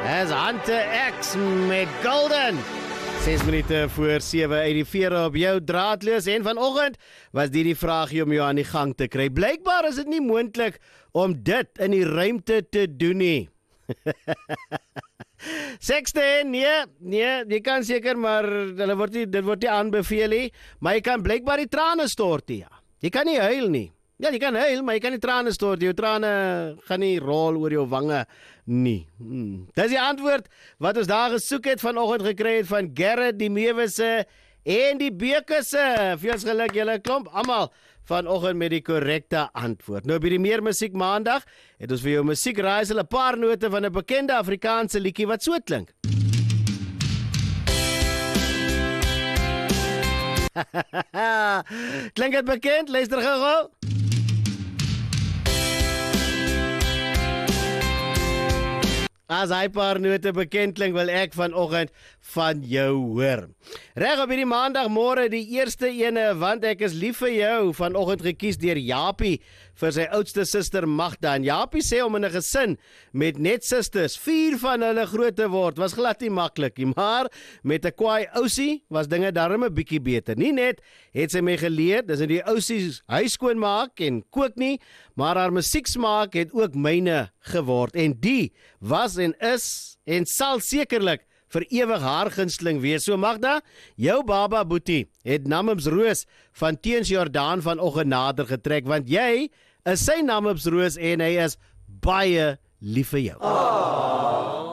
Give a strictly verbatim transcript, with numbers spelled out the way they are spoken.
As Hunter X met Golden. Ses minute voor sewe uit die vere op jou draadloos en vanoggend was dit die vraagie om jou aan die gang te kry. Blykbaar is dit nie moontlik om dit in die ruimte te doen nie. Sexte, nee, nee, jy kan seker, maar hulle word nie, dit word nie aanbeveel nie, maar jy kan blykbaar die trane stort, ja. Jy kan nie huil nie. Ja, jy kan huil, maar jy kan nie trane stort. Jou trane gaan nie rol oor jou wange nie. Hmm. Dis die antwoord wat ons daar gesoek het vanoggend gekry het van Gerrit, die Mewisse en die Bekesse. Veels geluk julle klomp almal vanoggend met die korrekte antwoord. Nou by die Meer Musiek Maandag het ons vir jou musiek raaisel 'n paar note van 'n bekende Afrikaanse liedjie wat so klink. Klink dit bekend? Luister gou-gou. As hy paar note bekend klink, wil ek vanoggend van jou hoor. Reg op hierdie maandagmôre, die eerste ene, want ek is lief vir jou, vanoggend gekies deur Japie vir sy oudste suster Magda. En Japie sê om in 'n gesin met net susters, vier van hulle groot te word, was glad nie maklik nie, maar met 'n kwaai ousie was dinge darm 'n bietjie beter. Nie net het sy my geleer, dis in die ousies huis skoon maak en kook nie, maar haar musieksmaak het ook myne geword. En die was en is en sal sekerlik vir ewig haar gunsteling wees. So Magda, jou baba Boetie het Namibs Roos van Teens Jordaan vanoggend nader getrek, want jy is sy Namibs Roos en hy is baie lief vir jou. Aww.